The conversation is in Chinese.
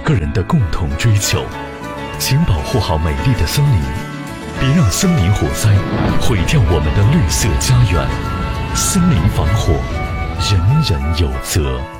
个人的共同追求。请保护好美丽的森林，别让森林火灾毁掉我们的绿色家园。森林防火，人人有责。